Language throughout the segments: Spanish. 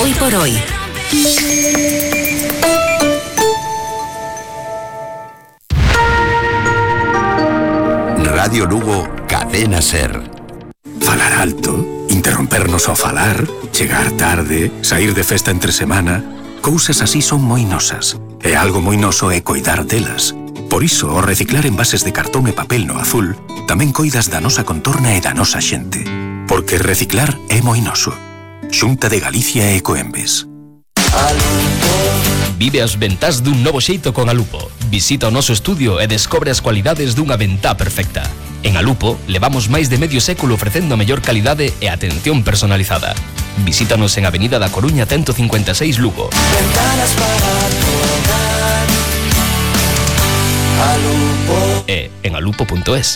Hoy por hoy. Radio Lugo, Cadena Ser. Falar alto, interrompernos ao falar, chegar tarde, sair de festa entre semana, cousas así son moi nosas. E algo moi noso é coidar delas. Por iso, ao reciclar envases de cartón e papel no azul, tamén coidas da nosa contorna e da nosa xente. Porque reciclar é moi noso. Xunta de Galicia e Ecoembes. Vive as ventás dun novo xeito con Alupo. Visita o noso estudio e descobre as cualidades dunha ventá perfecta. En Alupo, levamos máis de medio século ofrecendo a mellor calidade e atención personalizada. Visítanos en Avenida da Coruña 156 Lugo. Ventanas para tu hogar. Alupo. E en alupo.es.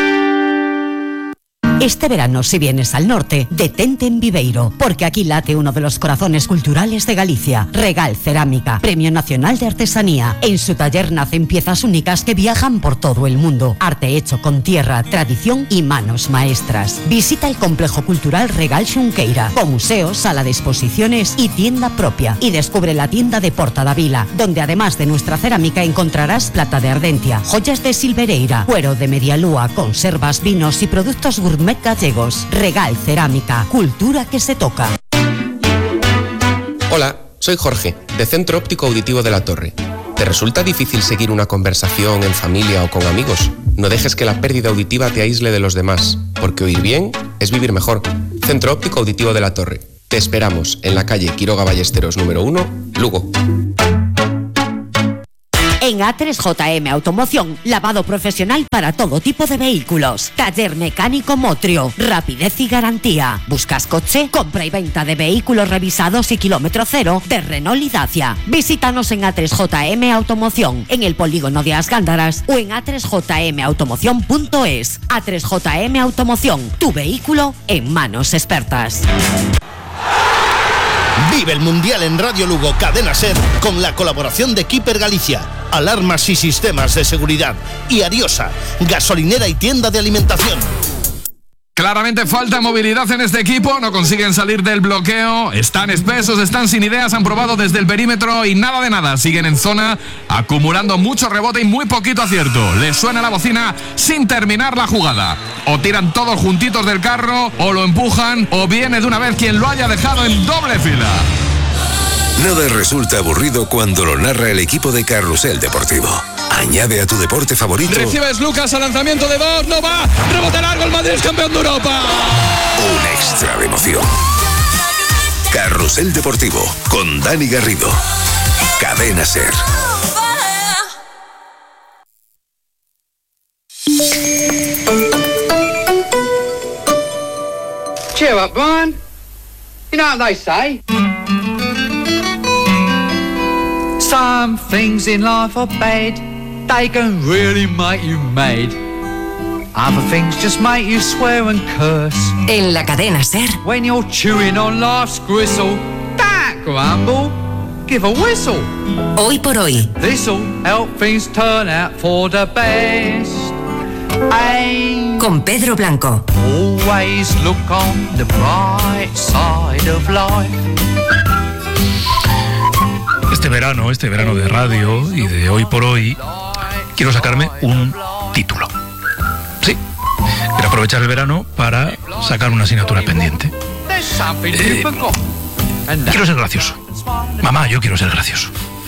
Este verano, si vienes al norte, detente en Viveiro, porque aquí late uno de los corazones culturales de Galicia. Regal Cerámica, Premio Nacional de Artesanía. En su taller nacen piezas únicas que viajan por todo el mundo. Arte hecho con tierra, tradición y manos maestras. Visita el complejo cultural Regal Xunqueira, con museo, sala de exposiciones y tienda propia. Y descubre la tienda de Porta da Vila, donde además de nuestra cerámica encontrarás plata de Ardentia, joyas de Silvereira, cuero de Medialúa, conservas, vinos y productos gourmet gallegos. Regal Cerámica, cultura que se toca. Hola, soy Jorge, de Centro Óptico Auditivo de la Torre. ¿Te resulta difícil seguir una conversación en familia o con amigos? No dejes que la pérdida auditiva te aísle de los demás, porque oír bien es vivir mejor. Centro Óptico Auditivo de la Torre. Te esperamos en la calle Quiroga Ballesteros número 1, Lugo. En A3JM Automoción, lavado profesional para todo tipo de vehículos. Taller mecánico Motrio, rapidez y garantía. ¿Buscas coche? Compra y venta de vehículos revisados y kilómetro cero de Renault y Dacia. Visítanos en A3JM Automoción, en el polígono de As Gándaras o en a3jmautomoción.es. A3JM Automoción, tu vehículo en manos expertas. Vive el Mundial en Radio Lugo, Cadena Ser, con la colaboración de Keeper Galicia, alarmas y sistemas de seguridad, y Ariosa, gasolinera y tienda de alimentación. Claramente falta movilidad en este equipo, no consiguen salir del bloqueo, están espesos, están sin ideas, han probado desde el perímetro y nada de nada, siguen en zona acumulando mucho rebote y muy poquito acierto. Les suena la bocina sin terminar la jugada. O tiran todos juntitos del carro, o lo empujan, o viene de una vez quien lo haya dejado en doble fila. Nada resulta aburrido cuando lo narra el equipo de Carrusel Deportivo. Añade a tu deporte favorito. Recibes Lucas al lanzamiento de dos, no va, rebote largo, el Madrid es campeón de Europa. Un extra de emoción. Carrusel Deportivo con Dani Garrido. Cadena Ser. Cheer up, Brian. You know what they say? Some things in life are bad. They can really make you mad. Other things just make you swear and curse. En la Cadena Ser. When you're chewing on life's gristle, don't grumble, give a whistle. Hoy por hoy. This'll help things turn out for the best. Con Pedro Blanco. Always look on the bright side of life. Este verano de radio y de Hoy por Hoy, quiero sacarme un título. Sí, quiero aprovechar el verano para sacar una asignatura pendiente. Quiero ser gracioso. Mamá, yo quiero ser gracioso.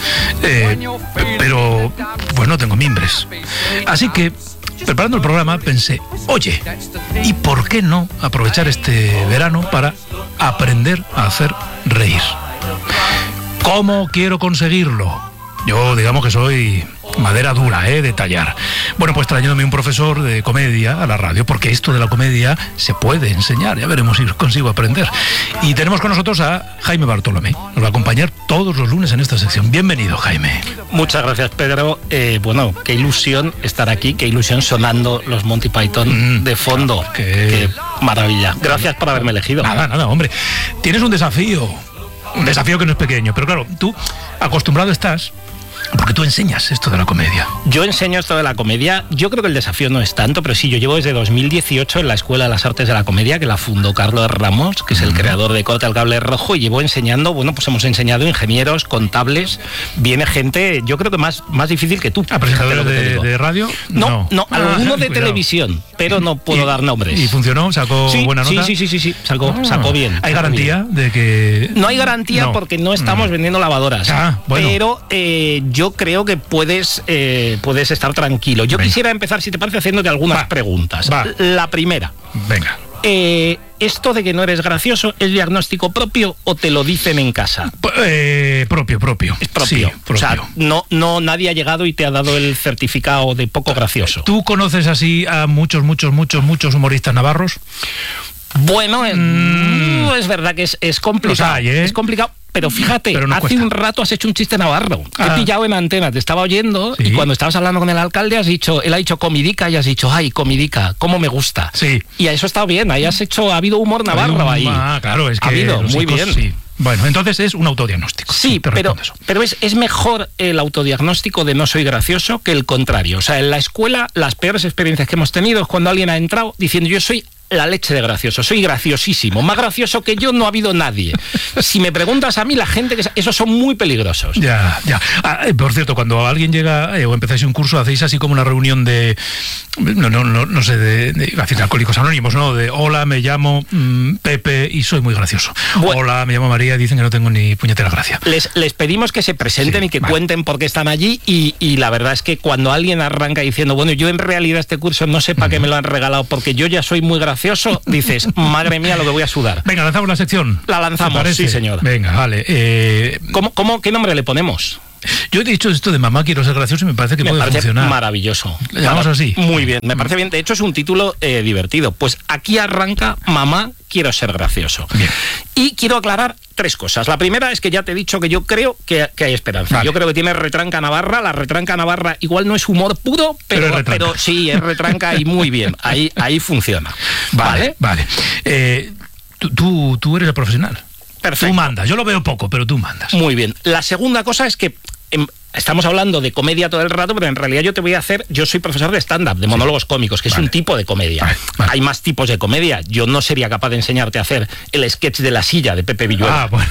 Pero pues no tengo mimbres. Así que, preparando el programa, pensé, oye, ¿y por qué no aprovechar este verano para aprender a hacer reír? ¿Cómo quiero conseguirlo? Yo digamos que soy madera dura, de tallar. Bueno, pues trayéndome un profesor de comedia a la radio, porque esto de la comedia se puede enseñar, ya veremos si consigo aprender. Y tenemos con nosotros a Jaime Bartolomé, nos va a acompañar todos los lunes en esta sección. Bienvenido, Jaime. Muchas gracias, Pedro. Bueno, qué ilusión estar aquí, qué ilusión sonando los Monty Python de fondo. Qué maravilla. Gracias por haberme elegido. Nada, hombre. Tienes un desafío que no es pequeño, pero claro, tú acostumbrado estás Porque tú enseñas esto de la comedia. Yo enseño esto de la comedia. Yo creo que el desafío no es tanto, pero sí, yo llevo desde 2018 en la Escuela de las Artes de la Comedia, que la fundó Carlos Ramos, que es el creador de Corta el Cable Rojo, y llevo enseñando, bueno, pues hemos enseñado ingenieros, contables, viene gente, yo creo que más difícil que tú. ¿Presentadores de radio? No, alguno de televisión, pero no puedo dar nombres. ¿Y funcionó? ¿Sacó buena nota? Sí, sacó bien. ¿Hay garantía de que...? No hay garantía porque no estamos vendiendo lavadoras, pero yo creo que puedes estar tranquilo. Yo quisiera empezar, si te parece, haciéndote algunas preguntas. La primera. Venga. ¿Esto de que no eres gracioso es diagnóstico propio o te lo dicen en casa? Propio. Es propio. Sí, propio. O sea, no nadie ha llegado y te ha dado el certificado de poco gracioso. ¿Tú conoces así a muchos humoristas navarros? Bueno, es verdad que es complicado. Los hay, Es complicado. Pero fíjate, hace un rato has hecho un chiste navarro. Te he pillado en antena, te estaba oyendo y cuando estabas hablando con el alcalde él ha dicho comidica y has dicho, ay, comidica, cómo me gusta. Sí. Y a eso está bien, ha habido humor navarro ahí. Claro, es que ha habido, muy chicos, bien. Sí. Bueno, entonces es un autodiagnóstico. Sí, pero es mejor el autodiagnóstico de no soy gracioso que el contrario. O sea, en la escuela las peores experiencias que hemos tenido es cuando alguien ha entrado diciendo yo soy la leche de gracioso, soy graciosísimo, más gracioso que yo no ha habido nadie. Si me preguntas a mí, la gente, esos son muy peligrosos. Ya. Por cierto, cuando alguien llega o empezáis un curso, hacéis así como una reunión de, no sé, de Alcohólicos Anónimos, ¿no? De hola, me llamo Pepe y soy muy gracioso. Hola, me llamo María, dicen que no tengo ni puñetera gracia. Les pedimos que se presenten y que cuenten por qué están allí y la verdad es que cuando alguien arranca diciendo, bueno, yo en realidad este curso no sé para qué me lo han regalado porque yo ya soy muy gracioso, dices, madre mía, lo que voy a sudar. Venga, lanzamos la sección. La lanzamos, sí, señor. Venga, vale. ¿Qué nombre le ponemos? Yo he dicho esto de mamá quiero ser gracioso y me parece que puede funcionar. Maravilloso. ¿Le llamamos así? Muy bien, me parece bien. De hecho, es un título divertido. Pues aquí arranca Mamá quiero ser gracioso. Bien. Y quiero aclarar 3 cosas. La primera es que ya te he dicho que yo creo que hay esperanza. Vale. Yo creo que tiene retranca navarra. La retranca navarra igual no es humor puro, pero sí, es retranca y muy bien. Ahí funciona. Vale. Tú eres el profesional. Perfecto. Tú mandas. Yo lo veo poco, pero tú mandas. Muy bien. La segunda cosa es que estamos hablando de comedia todo el rato, pero en realidad yo soy profesor de stand-up, de monólogos cómicos, que es un tipo de comedia. Vale. Hay más tipos de comedia. Yo no sería capaz de enseñarte a hacer el sketch de la silla de Pepe Villuela. Bueno.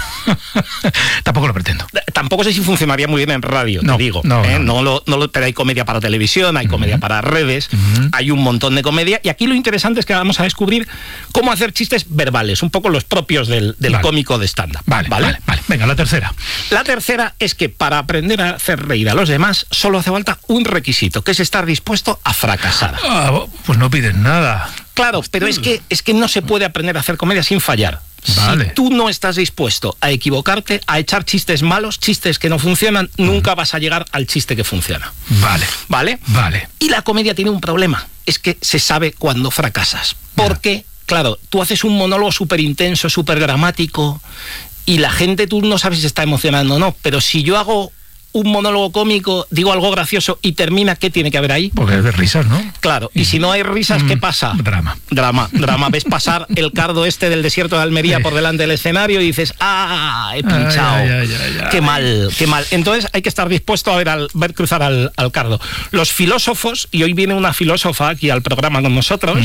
Tampoco lo pretendo. Tampoco sé si funcionaría muy bien en radio, te digo. Pero hay comedia para televisión, hay comedia para redes, hay un montón de comedia. Y aquí lo interesante es que vamos a descubrir cómo hacer chistes verbales, un poco los propios del cómico de stand-up. Vale. Venga, la tercera. La tercera es que para aprender a hacer reír a los demás solo hace falta un requisito, que es estar dispuesto a fracasar. Pues no pides nada. Claro, pero es que no se puede aprender a hacer comedia sin fallar. Vale. Si tú no estás dispuesto a equivocarte, a echar chistes malos, chistes que no funcionan, nunca vas a llegar al chiste que funciona. ¿Vale? Y la comedia tiene un problema, es que se sabe cuando fracasas. Porque, claro, tú haces un monólogo súper intenso, súper dramático, y la gente, tú no sabes si se está emocionando o no, pero si yo hago un monólogo cómico, digo algo gracioso y termina, ¿qué tiene que haber ahí? Porque es de risas, ¿no? Claro, y si no hay risas, ¿qué pasa? Drama. Ves pasar el cardo del desierto de Almería por delante del escenario y dices, he pinchado. Qué mal. Entonces hay que estar dispuesto a ver cruzar al cardo. Los filósofos, y hoy viene una filósofa aquí al programa con nosotros,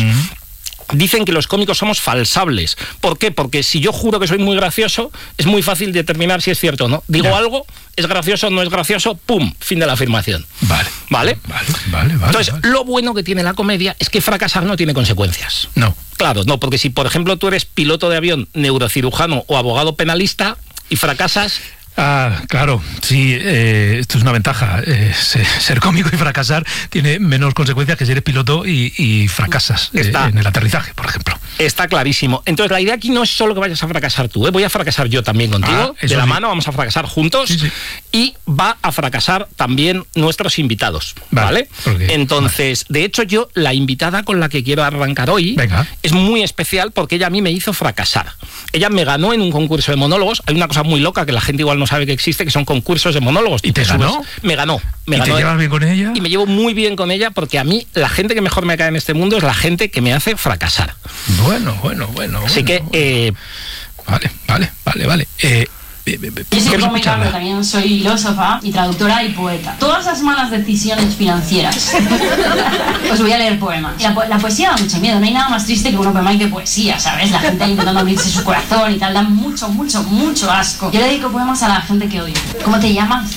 dicen que los cómicos somos falsables. ¿Por qué? Porque si yo juro que soy muy gracioso, es muy fácil determinar si es cierto o no. Digo algo, es gracioso, no es gracioso, ¡pum! Fin de la afirmación. ¿Vale? Entonces, lo bueno que tiene la comedia es que fracasar no tiene consecuencias. No. Claro, no, porque si, por ejemplo, tú eres piloto de avión, neurocirujano o abogado penalista y fracasas... Claro, sí, esto es una ventaja. Ser cómico y fracasar tiene menos consecuencias que si eres piloto y fracasas en el aterrizaje, por ejemplo. Está clarísimo. Entonces la idea aquí no es solo que vayas a fracasar tú, voy a fracasar yo también contigo, de la mano, vamos a fracasar juntos, y va a fracasar también nuestros invitados, ¿vale? Entonces, de hecho yo, la invitada con la que quiero arrancar hoy es muy especial porque ella a mí me hizo fracasar. Ella me ganó en un concurso de monólogos. Hay una cosa muy loca que la gente igual no sabe que existe, que son concursos de monólogos. ¿Y te ganó? Me ganó. ¿Y te llevas bien con ella? Y me llevo muy bien con ella porque a mí la gente que mejor me cae en este mundo es la gente que me hace fracasar. Bueno. Así que... Vale. Yo soy cómica, pero también soy filósofa y traductora y poeta. Todas las malas decisiones financieras. Os voy a leer poemas. Y la poesía da mucho miedo. No hay nada más triste que un open mic de poesía, ¿sabes? La gente intentando abrirse su corazón y tal. Da mucho, mucho, mucho asco. Yo le dedico poemas a la gente que odio. ¿Cómo te llamas?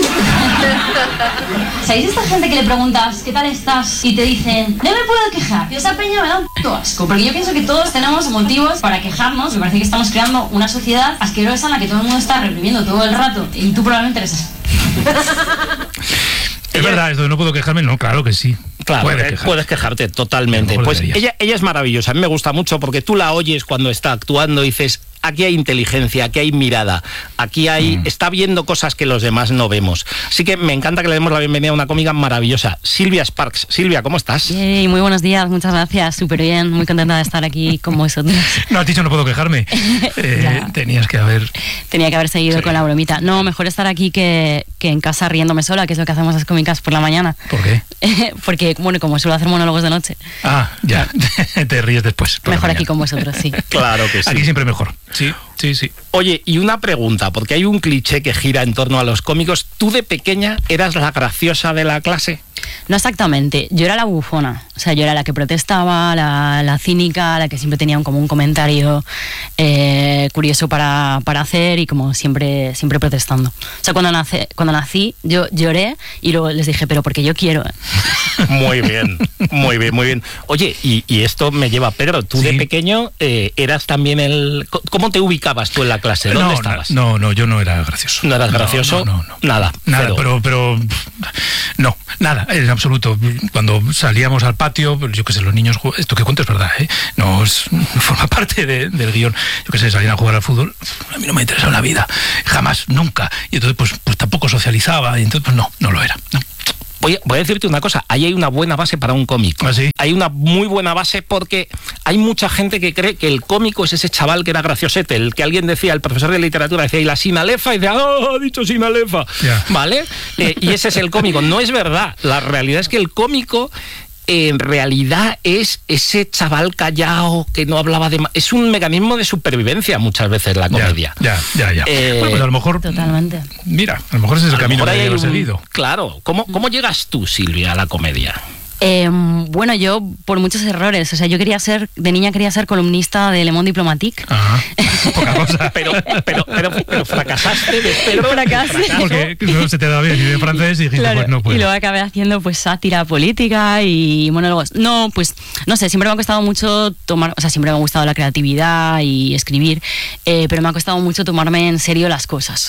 ¿Sabéis esta gente que le preguntas ¿qué tal estás? Y te dicen, no me puedo quejar. Y esa peña me da un puto asco. Porque yo pienso que todos tenemos motivos para quejarnos. Me parece que estamos creando una sociedad asquerosa en la que todo el mundo está reprimiendo todo el rato. Y tú probablemente eres eso. Es verdad, esto de no puedo quejarme, no, claro que sí. Claro, puedes quejarte totalmente. Pues ella es maravillosa, a mí me gusta mucho porque tú la oyes cuando está actuando y dices, aquí hay inteligencia, aquí hay mirada, aquí hay está viendo cosas que los demás no vemos. Así que me encanta que le demos la bienvenida a una cómica maravillosa, Silvia Sparks. Silvia, ¿cómo estás? Yay, muy buenos días, muchas gracias, súper bien, muy contenta de estar aquí con vosotros. No, has dicho no puedo quejarme. Tenía que haber seguido con la bromita. No, mejor estar aquí que en casa riéndome sola, que es lo que hacemos las cómicas por la mañana. ¿Por qué? Porque, bueno, como suelo hacer monólogos de noche. Ah, ya, te ríes después. Mejor aquí con vosotros, sí. Claro que sí. Aquí siempre mejor. Sí. Oye, y una pregunta, porque hay un cliché que gira en torno a los cómicos. ¿Tú de pequeña eras la graciosa de la clase? No exactamente, yo era la bufona, o sea, yo era la que protestaba, la cínica, la que siempre tenía como un comentario curioso para hacer y como siempre protestando. O sea, cuando nací yo lloré y luego les dije, pero porque yo quiero. Muy bien. Oye, y esto me lleva a Pedro, tú de pequeño eras también ¿cómo te ubicabas tú en la clase? ¿Dónde estabas? No, yo no era gracioso. ¿No eras gracioso? No. Nada, pero no, nada, en absoluto. Cuando salíamos al patio, yo qué sé, los niños, esto que cuento es verdad, no forma parte del guión. Yo qué sé, salían a jugar al fútbol, a mí no me interesaba la vida, jamás, nunca. Y entonces pues tampoco socializaba, y entonces pues no lo era, no. Voy a decirte una cosa, ahí hay una buena base para un cómico. ¿Ah, sí? Hay una muy buena base porque hay mucha gente que cree que el cómico es ese chaval que era graciosete, el que alguien decía, el profesor de literatura decía, y la sinalefa, y decía, ha dicho sinalefa, ¿vale? Y ese es el cómico. No es verdad, la realidad es que el cómico en realidad es ese chaval callado que no hablaba de... Es un mecanismo de supervivencia muchas veces la comedia. Ya. Bueno, pues a lo mejor... Totalmente. Mira, a lo mejor ese es el camino que hay seguido. Claro. ¿Cómo llegas tú, Silvia, a la comedia? Bueno, yo por muchos errores, o sea, yo de niña quería ser columnista de Le Monde Diplomatique. Poca cosa. Pero fracasaste de Pedro. Fracasé. Porque no se te da bien ni de francés y dijiste, claro, pues no puedo. Y luego acabé haciendo pues sátira política y monólogos. No, pues no sé, siempre me ha costado mucho siempre me ha gustado la creatividad y escribir, pero me ha costado mucho tomarme en serio las cosas.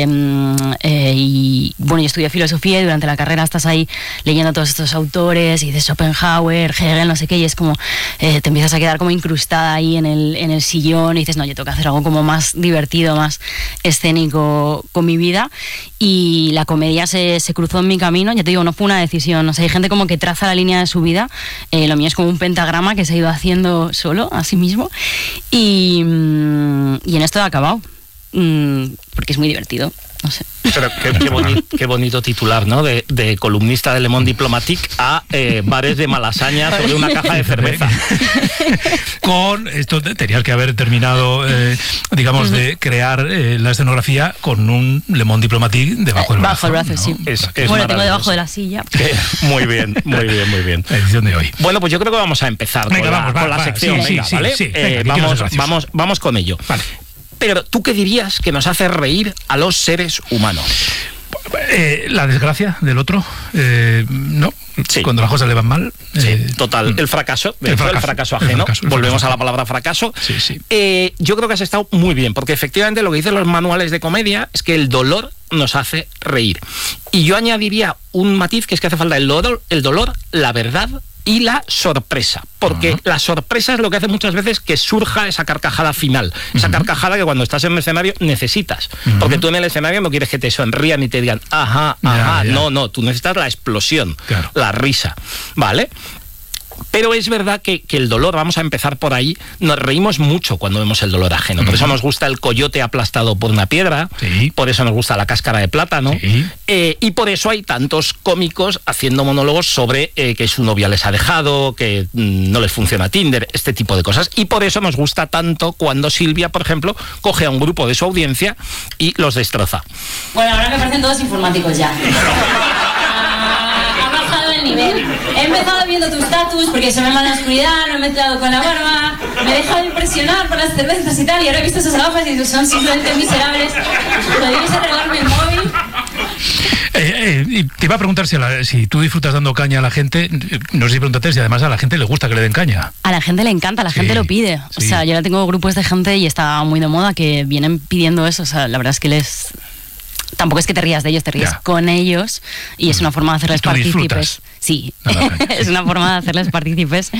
Y bueno, yo estudié filosofía y durante la carrera estás ahí leyendo a todos estos autores y de Schopenhauer, Hegel, no sé qué, y es como te empiezas a quedar como incrustada ahí en el sillón y dices, no, yo tengo que hacer algo como más divertido, más escénico con mi vida, y la comedia se cruzó en mi camino. Ya te digo, no fue una decisión, o sea, hay gente como que traza la línea de su vida, lo mío es como un pentagrama que se ha ido haciendo solo, a sí mismo, y en esto he acabado, porque es muy divertido. No sé. Pero qué bonito titular, ¿no? De columnista de Le Monde Diplomatique a bares de Malasaña sobre una caja de cerveza. Con esto tenías que haber terminado, digamos, de crear la escenografía con un Le Monde Diplomatique debajo del brazo. Bajo el brazo, ¿no? Sí. Es bueno, tengo debajo de la silla. Muy bien. La edición de hoy. Bueno, pues yo creo que vamos a empezar con la sección. ¿Vale? Vamos con ello. Vale. Pero, ¿tú qué dirías que nos hace reír a los seres humanos? La desgracia del otro, ¿no? Sí. Cuando las cosas le van mal. Total. El fracaso ajeno. Volvemos a la palabra fracaso. Sí. Yo creo que has estado muy bien, porque efectivamente lo que dicen los manuales de comedia es que el dolor nos hace reír. Y yo añadiría un matiz, que es que hace falta el dolor, la verdad y la sorpresa, porque la sorpresa es lo que hace muchas veces que surja esa carcajada final, esa carcajada que cuando estás en un escenario necesitas, porque tú en el escenario no quieres que te sonrían y te digan ajá, no, tú necesitas la explosión, la risa, ¿vale? Pero es verdad que el dolor, vamos a empezar por ahí, nos reímos mucho cuando vemos el dolor ajeno. Por eso nos gusta el coyote aplastado por una piedra, por eso nos gusta la cáscara de plátano, y por eso hay tantos cómicos haciendo monólogos sobre que su novia les ha dejado, que no les funciona Tinder, este tipo de cosas. Y por eso nos gusta tanto cuando Silvia, por ejemplo, coge a un grupo de su audiencia y los destroza. Bueno, ahora me parecen todos informáticos ya. Nivel. He empezado viendo tus status porque se me va la oscuridad, no he mezclado con la barba, me he dejado impresionar por las cervezas y tal, y ahora he visto esas gafas y son simplemente miserables. Podríais arreglarme el móvil. Y te iba a preguntar si tú disfrutas dando caña a la gente, no sé si pregúntate si además a la gente le gusta que le den caña. A la gente le encanta, la gente lo pide. O sea, yo ahora tengo grupos de gente y está muy de moda que vienen pidiendo eso. O sea, la verdad es que tampoco es que te rías de ellos, te ríes con ellos y es una forma de hacerles partícipes. Sí, es una forma de hacerles partícipes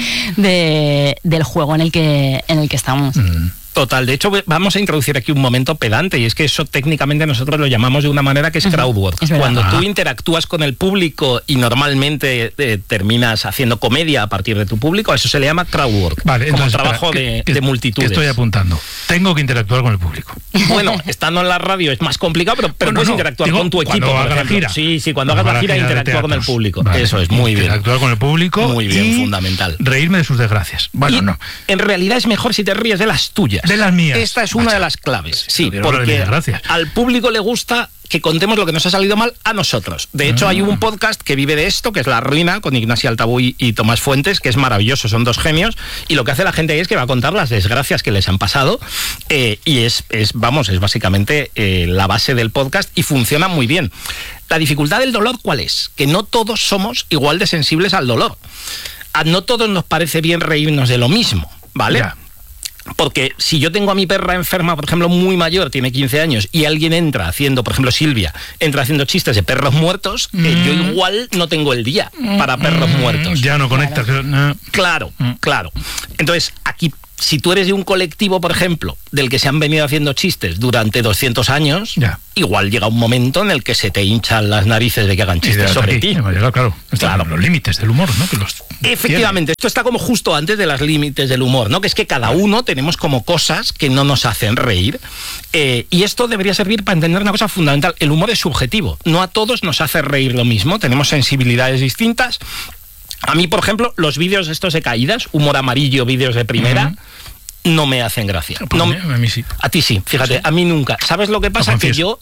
del juego en el que estamos. Total, de hecho vamos a introducir aquí un momento pedante y es que eso técnicamente nosotros lo llamamos de una manera que es crowdwork. Cuando tú interactúas con el público y normalmente terminas haciendo comedia a partir de tu público, a eso se le llama crowdwork, como entonces, trabajo de multitudes. Estoy apuntando. Tengo que interactuar con el público. Bueno, estando en la radio es más complicado, pero puedes interactuar con tu equipo. Cuando hagas la gira. Sí, cuando hagas la gira interactúa con el público. Vale, eso es muy bien. Interactuar con el público. Muy bien, fundamental. Reírme de sus desgracias. Bueno, no. En realidad es mejor si te ríes de las tuyas. De las mías. Esta es una de las claves. Sí, porque al público le gusta que contemos lo que nos ha salido mal a nosotros. De hecho, hay un podcast que vive de esto, que es La Ruina, con Ignacio Altabuy y Tomás Fuentes, que es maravilloso, son dos genios, y lo que hace la gente ahí es que va a contar las desgracias que les han pasado, y es básicamente la base del podcast, y funciona muy bien. La dificultad del dolor, ¿cuál es? Que no todos somos igual de sensibles al dolor. A no todos nos parece bien reírnos de lo mismo, ¿vale? Ya. Porque si yo tengo a mi perra enferma, por ejemplo, muy mayor, tiene 15 años, y alguien entra haciendo, por ejemplo, Silvia, entra haciendo chistes de perros muertos, yo igual no tengo el día para perros muertos. Ya no conectas. Claro. Entonces, aquí, si tú eres de un colectivo, por ejemplo, del que se han venido haciendo chistes durante 200 años, igual llega un momento en el que se te hinchan las narices de que hagan chistes sobre ti. Claro. Los límites del humor, ¿no? Efectivamente, esto está como justo antes de los límites del humor, ¿no? Que es que cada uno tenemos como cosas que no nos hacen reír, y esto debería servir para entender una cosa fundamental. El humor es subjetivo, no a todos nos hace reír lo mismo, tenemos sensibilidades distintas. A mí, por ejemplo, los vídeos estos de caídas, humor amarillo, vídeos de primera, no me hacen gracia. Pues no, a mí sí. A ti sí, fíjate, sí. A mí nunca. ¿Sabes lo que pasa? Que yo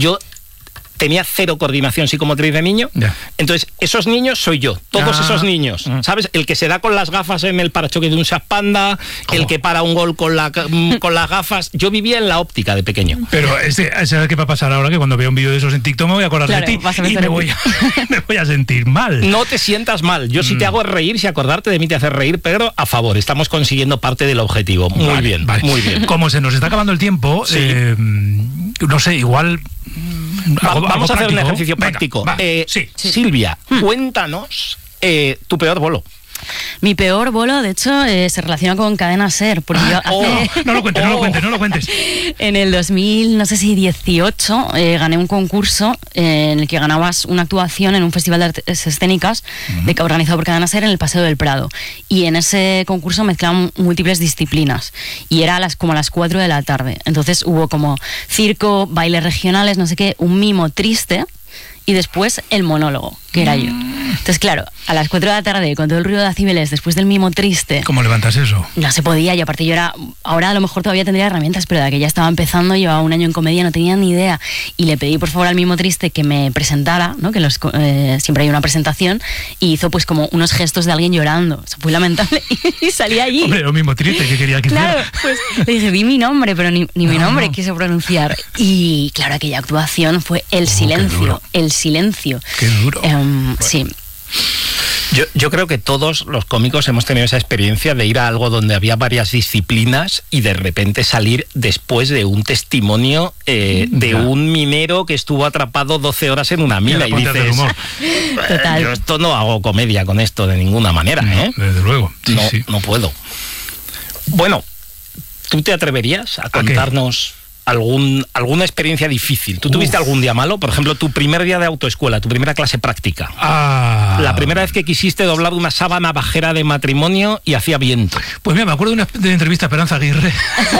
tenía cero coordinación psicomotriz de niño, entonces esos niños soy yo, todos esos niños, ¿sabes? El que se da con las gafas en el parachoque de un Seat Panda, el que para un gol con las gafas. Yo vivía en la óptica de pequeño. Pero ¿sabes qué va a pasar ahora? Que cuando vea un vídeo de esos en TikTok me voy a acordar de ti y me voy a sentir mal. No te sientas mal, yo si te hago reír, si acordarte de mí te hace reír, pero a favor, estamos consiguiendo parte del objetivo. Muy bien. Muy bien. Como se nos está acabando el tiempo, no sé, igual... Vamos a hacer un ejercicio práctico. Silvia, cuéntanos tu peor bolo. Mi peor bolo, de hecho, se relaciona con Cadena SER. Porque yo no lo cuentes. En el 2018 gané un concurso en el que ganabas una actuación en un festival de artes escénicas organizado por Cadena SER en el Paseo del Prado. Y en ese concurso mezclaban múltiples disciplinas. Y era como a las 4 de la tarde. Entonces hubo como circo, bailes regionales, no sé qué, un mimo triste. Y después el monólogo, que era yo. Entonces, claro, a las 4 de la tarde, con todo el ruido de decibeles, después del mimo triste... ¿Cómo levantas eso? No se podía, y aparte yo ahora a lo mejor todavía tendría herramientas, pero de que ya estaba empezando, llevaba un año en comedia, no tenía ni idea. Y le pedí, por favor, al mimo triste que me presentara, ¿no? Que siempre hay una presentación, y hizo pues como unos gestos de alguien llorando. O sea, fue lamentable, y salí allí. Hombre, lo mismo triste que quería que hiciera. Claro, pues le dije, di mi nombre, pero ni mi nombre quiso pronunciar. Y claro, aquella actuación fue el silencio. Qué duro. Sí. Yo creo que todos los cómicos hemos tenido esa experiencia de ir a algo donde había varias disciplinas y de repente salir después de un testimonio de un minero que estuvo atrapado 12 horas en una mina y dices, yo esto no hago comedia con esto de ninguna manera, ¿eh? Desde luego. No puedo. Bueno, ¿tú te atreverías a contarnos alguna experiencia difícil. ¿Tú tuviste algún día malo? Por ejemplo, tu primer día de autoescuela, tu primera clase práctica. La primera vez que quisiste doblar una sábana bajera de matrimonio y hacía viento. Pues mira, me acuerdo de una entrevista a Esperanza Aguirre.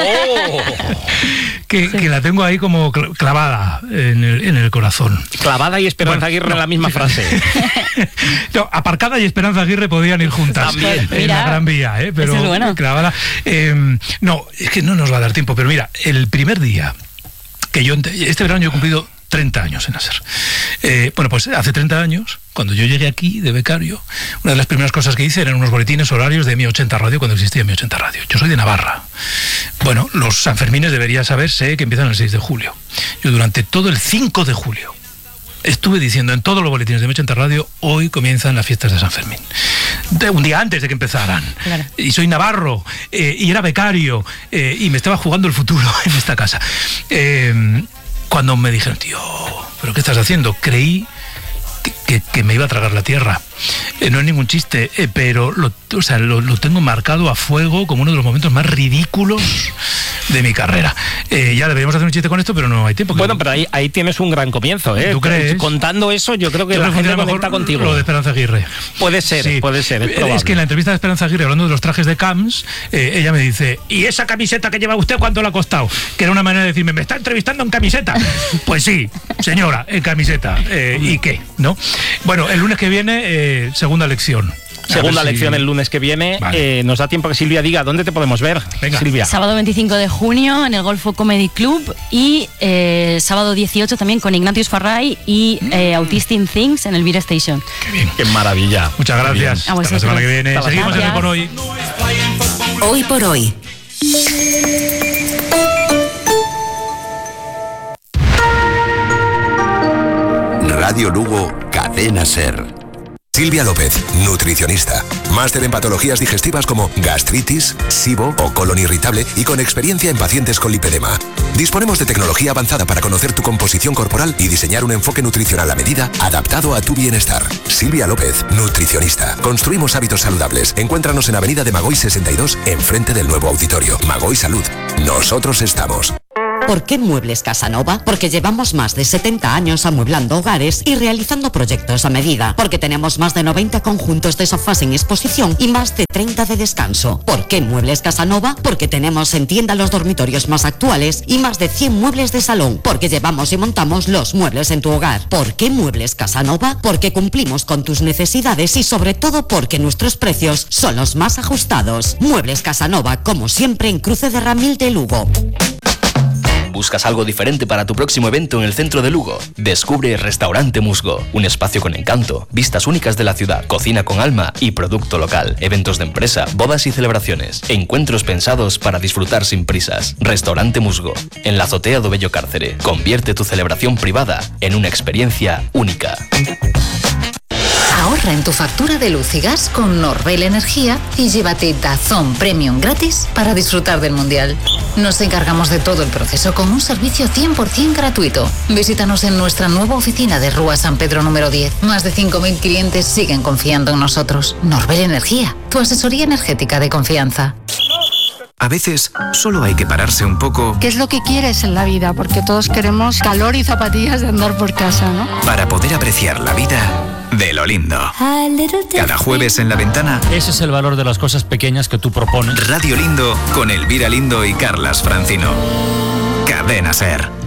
que la tengo ahí como clavada en el corazón. Clavada y Esperanza Aguirre en la misma frase. No, aparcada y Esperanza Aguirre podían ir juntas. También. En la Gran Vía, pero es bueno. clavada. No, es que no nos va a dar tiempo, pero mira, el primer día que este verano yo he cumplido 30 años en ASER. Bueno, pues hace 30 años, cuando yo llegué aquí de becario, una de las primeras cosas que hice eran unos boletines horarios de Mi 80 Radio, cuando existía Mi 80 Radio. Yo soy de Navarra. Bueno, los Sanfermines debería saberse que empiezan el 6 de julio. Yo durante todo el 5 de julio estuve diciendo en todos los boletines de Mi 80 Radio, hoy comienzan las fiestas de San Fermín. Un día antes de que empezaran. Claro. Y soy navarro, y era becario, y me estaba jugando el futuro en esta casa. Cuando me dijeron, tío, ¿pero qué estás haciendo? Creí que me iba a tragar la tierra. No es ningún chiste, pero lo tengo marcado a fuego como uno de los momentos más ridículos de mi carrera. Ya deberíamos hacer un chiste con esto, pero no hay tiempo. Bueno, pero ahí tienes un gran comienzo, ¿eh? ¿Tú crees? Contando eso, yo creo que la gente conecta contigo. Lo de Esperanza Aguirre. Puede ser, sí. Puede ser, es probable. Es que en la entrevista de Esperanza Aguirre, hablando de los trajes de Camps, ella me dice, ¿y esa camiseta que lleva usted cuánto le ha costado? Que era una manera de decirme, ¿me está entrevistando en camiseta? Pues sí, señora, en camiseta. ¿Y qué? ¿No? Bueno, el lunes que viene, segunda lección. Segunda lección el lunes que viene. Vale. Nos da tiempo que Silvia diga dónde te podemos ver. Venga, Silvia. Sábado 25 de junio en el Golfo Comedy Club y sábado 18 también con Ignatius Farray y Autistic Things en el Beer Station. Qué bien. Qué maravilla. Muchas gracias. Hasta la semana que viene. Seguimos en Hoy por Hoy. Hoy por Hoy. Radio Lugo, Cadena SER. Silvia López, nutricionista. Máster en patologías digestivas como gastritis, SIBO o colon irritable y con experiencia en pacientes con lipedema. Disponemos de tecnología avanzada para conocer tu composición corporal y diseñar un enfoque nutricional a medida adaptado a tu bienestar. Silvia López, nutricionista. Construimos hábitos saludables. Encuéntranos en Avenida de Magoy 62, enfrente del nuevo auditorio. Magoy Salud. Nosotros estamos. ¿Por qué Muebles Casanova? Porque llevamos más de 70 años amueblando hogares y realizando proyectos a medida. Porque tenemos más de 90 conjuntos de sofás en exposición y más de 30 de descanso. ¿Por qué Muebles Casanova? Porque tenemos en tienda los dormitorios más actuales y más de 100 muebles de salón. Porque llevamos y montamos los muebles en tu hogar. ¿Por qué Muebles Casanova? Porque cumplimos con tus necesidades y sobre todo porque nuestros precios son los más ajustados. Muebles Casanova, como siempre, en Cruce de Ramil de Lugo. ¿Buscas algo diferente para tu próximo evento en el centro de Lugo? Descubre Restaurante Musgo, un espacio con encanto, vistas únicas de la ciudad, cocina con alma y producto local, eventos de empresa, bodas y celebraciones, encuentros pensados para disfrutar sin prisas. Restaurante Musgo, en la azotea do Bello Cárcere. Convierte tu celebración privada en una experiencia única. Ahorra en tu factura de luz y gas con Norbel Energía y llévate DAZN Premium gratis para disfrutar del Mundial. Nos encargamos de todo el proceso con un servicio 100% gratuito. Visítanos en nuestra nueva oficina de Rúa San Pedro número 10. Más de 5.000 clientes siguen confiando en nosotros. Norbel Energía, tu asesoría energética de confianza. A veces solo hay que pararse un poco. ¿Qué es lo que quieres en la vida? Porque todos queremos calor y zapatillas de andar por casa, ¿no? Para poder apreciar la vida de lo lindo. Cada jueves en La Ventana. Ese es el valor de las cosas pequeñas que tú propones. Radio Lindo con Elvira Lindo y Carlas Francino. Cadena SER.